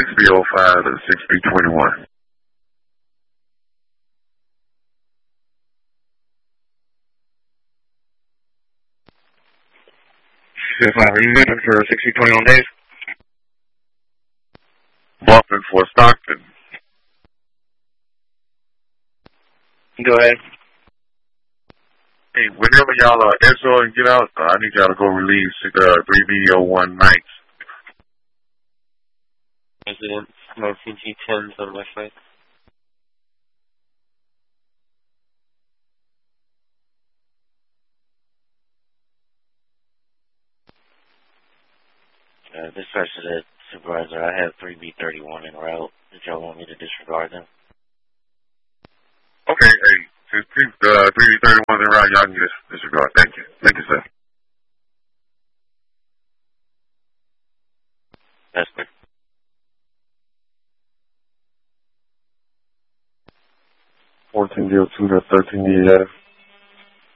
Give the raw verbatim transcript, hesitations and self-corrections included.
six three oh five to six three two one. six five, are you moving for six three two one days? Bumping for Stockton. Go ahead. Hey, whenever y'all uh, S O and get out, uh, I need y'all to go relieve uh, three B oh one nights. Resident, my C G tens on my site. Uh, dispatch to the supervisor, I have three B thirty-one en route. Did y'all want me to disregard them? Okay, hey, since uh, three B thirty-one in route, y'all can just disregard. Thank you. Thank you, sir. That's good. fourteen oh two to thirteen E F.